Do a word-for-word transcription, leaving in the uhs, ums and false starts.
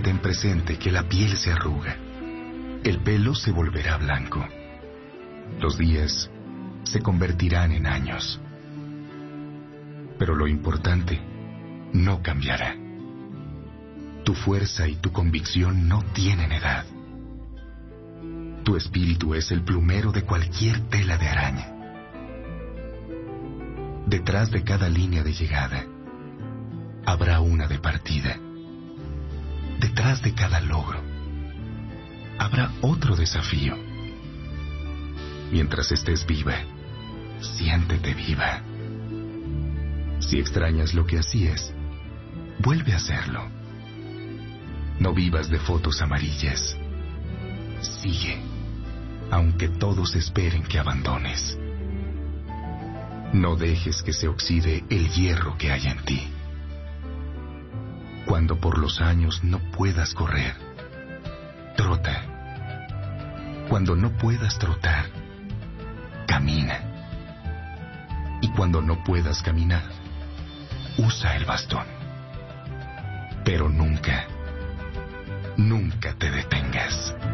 ten presente que la piel se arruga, el pelo se volverá blanco, los días se convertirán en años. Pero lo importante no cambiará. Tu fuerza y tu convicción no tienen edad. Tu espíritu es el plumero de cualquier tela de araña. Detrás de cada línea de llegada, habrá una de partida. Detrás de cada logro, habrá otro desafío. Mientras estés viva, siéntete viva. Si extrañas lo que hacías, vuelve a hacerlo. No vivas de fotos amarillas. Sigue, aunque todos esperen que abandones. No dejes que se oxide el hierro que hay en ti. Cuando por los años no puedas correr, trota. Cuando no puedas trotar, camina. Y cuando no puedas caminar, usa el bastón. Pero nunca, nunca te detengas.